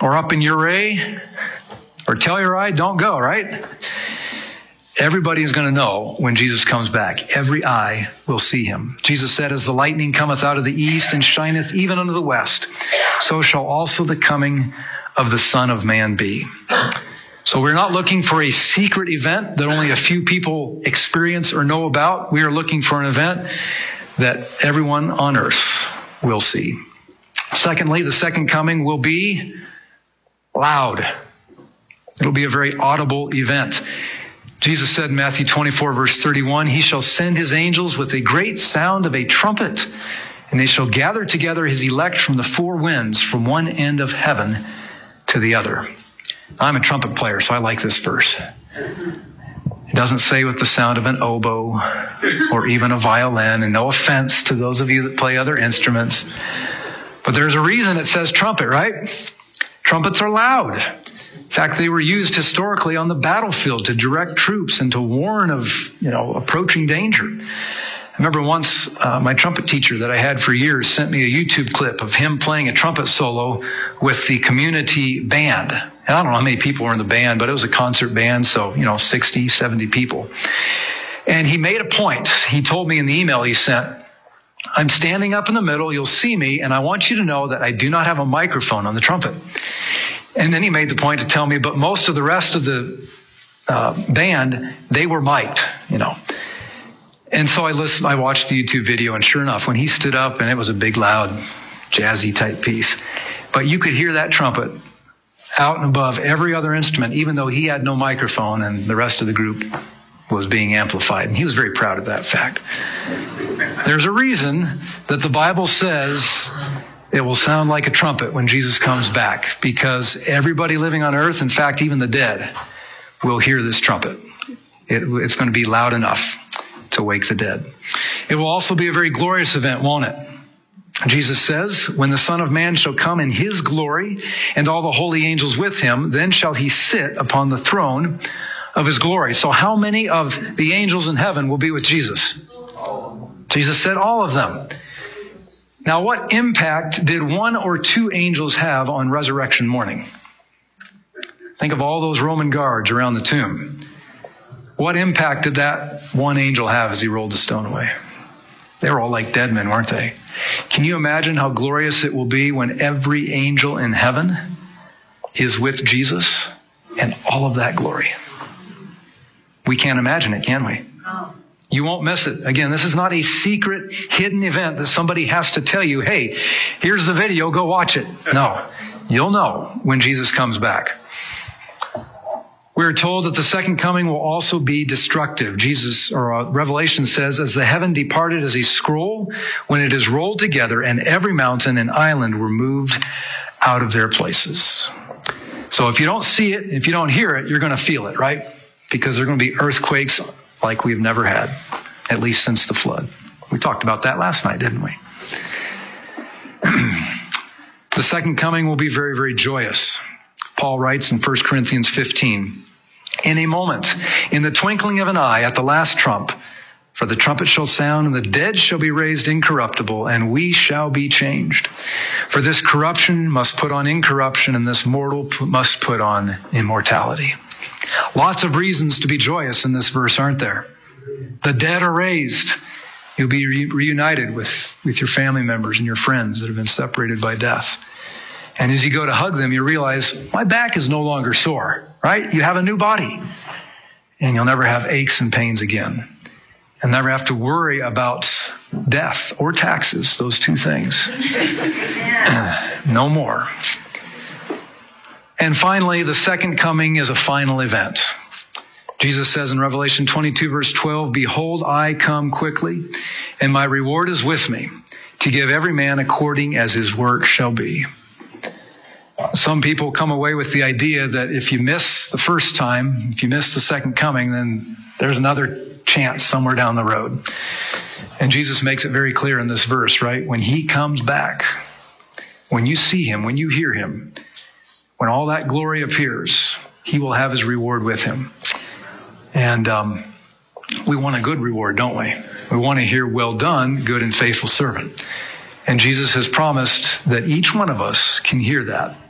or up in Uri or Telluride, don't go, right? Everybody is going to know when Jesus comes back. Every eye will see him. Jesus said, as the lightning cometh out of the east and shineth even unto the west, so shall also the coming of the Son of Man be. So we're not looking for a secret event that only a few people experience or know about. We are looking for an event that everyone on earth will see. Secondly, the second coming will be loud. It'll be a very audible event. Jesus said in Matthew 24, verse 31, he shall send his angels with a great sound of a trumpet, and they shall gather together his elect from the four winds, from one end of heaven to the other. I'm a trumpet player, so I like this verse. It doesn't say with the sound of an oboe or even a violin, and no offense to those of you that play other instruments. But there's a reason it says trumpet, right? Trumpets are loud. In fact, they were used historically on the battlefield to direct troops and to warn of, approaching danger. I remember once my trumpet teacher that I had for years sent me a YouTube clip of him playing a trumpet solo with the community band. And I don't know how many people were in the band, but it was a concert band, so, 60, 70 people. And he made a point. He told me in the email he sent, I'm standing up in the middle, you'll see me, and I want you to know that I do not have a microphone on the trumpet. And then he made the point to tell me, but most of the rest of the band, they were mic'd, And so I watched the YouTube video, and sure enough, when he stood up, and it was a big, loud, jazzy type piece, but you could hear that trumpet out and above every other instrument, even though he had no microphone and the rest of the group was being amplified. And he was very proud of that fact. There's a reason that the Bible says it will sound like a trumpet when Jesus comes back, because everybody living on earth, in fact, even the dead, will hear this trumpet. It's going to be loud enough to wake the dead. It will also be a very glorious event, won't it? Jesus says, when the Son of Man shall come in his glory and all the holy angels with him, then shall he sit upon the throne of his glory. So how many of the angels in heaven will be with Jesus? Jesus said all of them. Now, what impact did one or two angels have on resurrection morning? Think of all those Roman guards around the tomb. What impact did that one angel have as he rolled the stone away? They were all like dead men, weren't they? Can you imagine how glorious it will be when every angel in heaven is with Jesus and all of that glory? We can't imagine it, can we? You won't miss it. Again, this is not a secret, hidden event that somebody has to tell you, hey, here's the video, go watch it. No, you'll know when Jesus comes back. We're told that the second coming will also be destructive. Revelation says, as the heaven departed as a scroll, when it is rolled together, and every mountain and island were moved out of their places. So if you don't see it, if you don't hear it, you're going to feel it, right? Because there are going to be earthquakes like we've never had, at least since the flood. We talked about that last night, didn't we? The second coming will be very, very joyous. Paul writes in 1 Corinthians 15, in a moment, in the twinkling of an eye, at the last trump, for the trumpet shall sound, and the dead shall be raised incorruptible, and we shall be changed. For this corruption must put on incorruption, and this mortal must put on immortality. Lots of reasons to be joyous in this verse, aren't there? The dead are raised. You'll be reunited with your family members and your friends that have been separated by death. And as you go to hug them, you realize, my back is no longer sore, right? You have a new body. And you'll never have aches and pains again. And never have to worry about death or taxes, those two things. No more. And finally, the second coming is a final event. Jesus says in Revelation 22, verse 12, behold, I come quickly, and my reward is with me, to give every man according as his work shall be. Some people come away with the idea that if you miss the first time, if you miss the second coming, then there's another chance somewhere down the road. And Jesus makes it very clear in this verse, right? When he comes back, when you see him, when you hear him, when all that glory appears, he will have his reward with him. And we want a good reward, don't we? We want to hear, well done, good and faithful servant. And Jesus has promised that each one of us can hear that